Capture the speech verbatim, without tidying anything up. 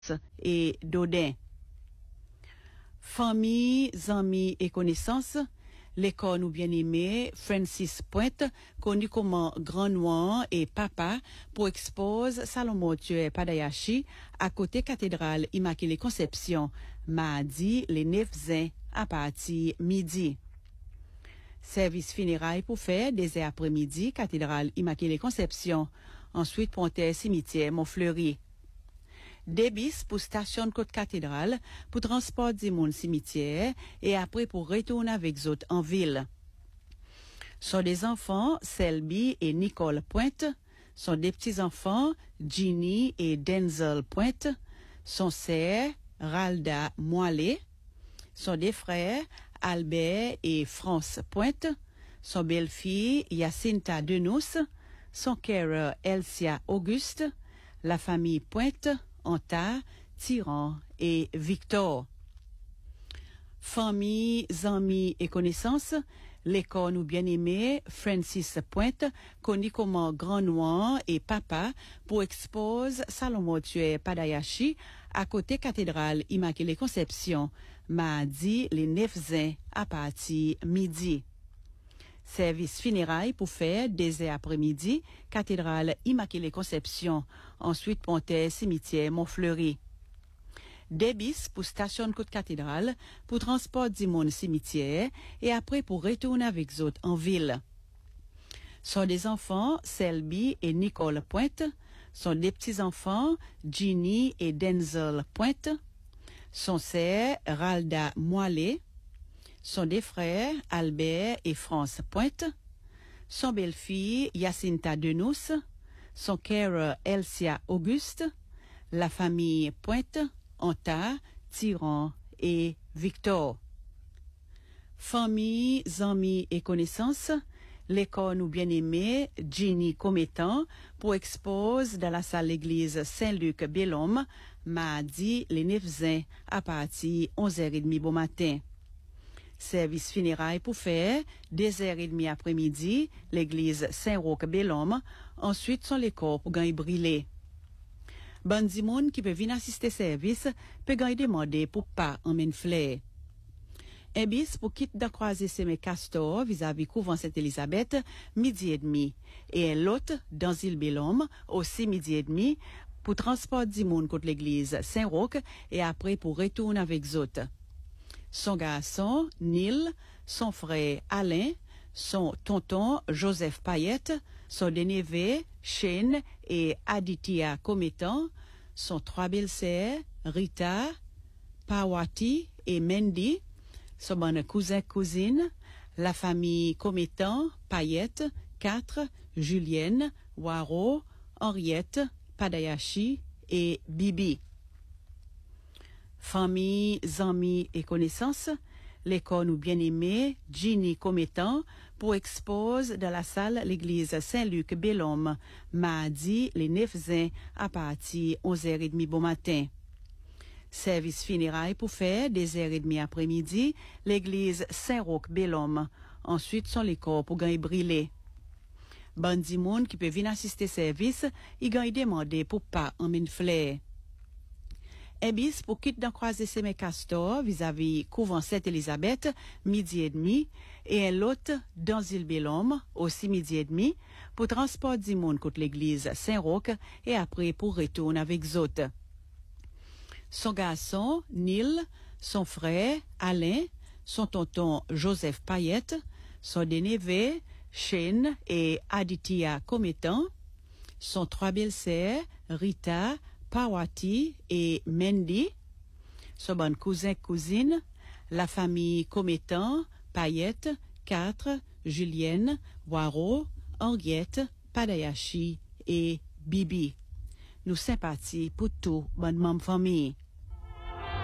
et Dodin. Famille, amis et connaissances, l'école nous bien-aimé Francis Pointe, connu comme Grand Noir et Papa, pour expose Salomon Tué Padayashi à côté cathédrale Immaculée Conception, mardi les neuf juin à partir midi. Service funérailles pour faire des heures après-midi, cathédrale Immaculée Conception, ensuite Pontet cimetière Montfleury. Débis pour station côte cathédrale pour transport du monde cimetière et après pour retourner avec eux autres en ville. Sont des enfants Selby et Nicole Pointe, sont des petits enfants Ginny et Denzel Pointe, son sœur Ralda Moilet, sont des frères Albert et France Pointe, son belle-fille Jacinta Denous, son Kara Elsia Auguste, la famille Pointe, Anta, Tyran et Victor. Famille, amis et connaissances, l'école nous bien-aimé Francis Pointe, connu comme Grand Noir et Papa, pour expose Salomon Tué Padayashi à côté cathédrale Immaculée Conception, mardi les neuf juin à partir midi. Service funérailles pour faire des heures après-midi, cathédrale Immaculée Conception, ensuite Pontet cimetière Montfleury. Débis pour station côte cathédrale pour transport du monde cimetière et après pour retourner avec eux autres en ville. Sont des enfants Selby et Nicole Pointe, sont des petits enfants Ginny et Denzel Pointe, son sœur Ralda Moilet, sont des frères Albert et France Pointe, son belle-fille Jacinta Denous, son Kara Elsia Auguste, la famille Pointe, Anta, Tyran et Victor. Famille, amis et connaissances, l'école nous bien-aimé Ginny Cométan pour expose dans la salle l'église Saint-Luc Bellhomme, mardi les neuf juin à partir onze heures trente bon matin. Service funérailles pour faire des heures trente après-midi, l'église Saint-Roch Bellhomme, ensuite son l'école pour gagner brûler. Bandi moun qui peut venir assister service peut gagner demander pour pas en men flair. Un bis pour quitte de croiser Semé Castor vis-à-vis couvent Sainte-Élisabeth, midi et demi. Et un l'autre dans île Bellhomme, aussi midi et demi, pour transport du monde contre l'église Saint-Roch et après pour retourner avec autres. Son garçon, Neil, son frère Alain, son tonton Joseph Payette, son dénévé Shane et Aditya Cométan, son trois belles-sœurs Rita, Pawati et Mendy, son bon cousin-cousine, la famille Cométan, Payette, quatre, Julienne, Waro, Henriette, Padayashi et Bibi. Famille, amis et connaissances, l'école nous bien-aimé Ginny Cométan pour expose dans la salle l'église Saint-Luc Bellhomme, mardi les neuf juin à partir onze heures trente bon matin. Service funérailles pour faire des heures trente après-midi, l'église Saint-Roch Bellhomme, ensuite son l'école pour gagner brûler. Bandi moun qui peut venir assister service, il gagne demander pour pas en men flair. Un bis pour quitte d'en croiser Semé Castor vis-à-vis couvent Sainte-Élisabeth, midi et demi, et un l'autre dans île Bellhomme, aussi midi et demi, pour transport du monde contre l'église Saint-Roch et après pour retourner avec autres. Son garçon, Neil, son frère, Alain, son tonton Joseph Payette, son dénévé, Shane et Aditya Cométan, son trois belles-sœurs, Rita, Pawati et Mendy, son bon cousin-cousine, la famille Cométan, Payette, quatre, Julienne, Waro, Henriette, Padayashi et Bibi. Nous sympathie pour tout bonne membre famille.